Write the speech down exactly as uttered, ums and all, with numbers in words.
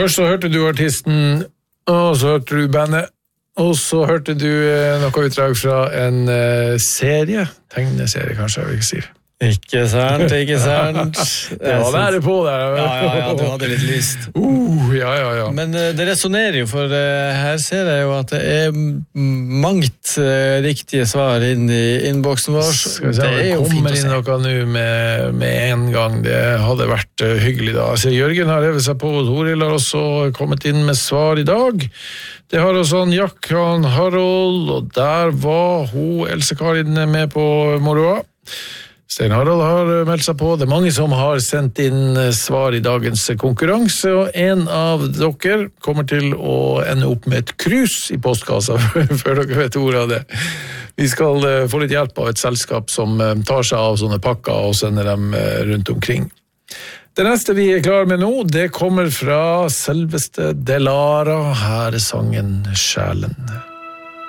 Først så hørte du artisten, og så hørte du bandet, og så hørte du noe utdrag fra en serie, tegneserie kanskje, jeg vil ikke si. Ikke sant, ikke sant. Det var nære på der. Ja, ja, ja, du hadde litt lyst. Uh, ja, ja, ja. Men uh, det resonerer jo, for uh, her ser jeg jo at det er mangt uh, riktige svar inn i innboksen vår. Skal vi se, det, det kommer inn noe nå med, med en gang. Det hadde vært uh, hyggelig da. Altså, Jørgen har revet seg på, og Toril har også kommet inn med svar i dag. Det har også han Jack, han Harold, og der var hun, Else Karin, med på moroa. Stein Harald har meldt seg på. Det er mange som har sendt inn svar i dagens konkurranse, og en av dere kommer til å ende opp med et krus i postkassa, før dere vet ordet av det. Vi skal få litt hjelp av et selskap som tar seg av sånne pakker og sender dem rundt omkring. Det neste vi er klar med nå, det kommer fra selveste Delara. Her er sangen Sjælen.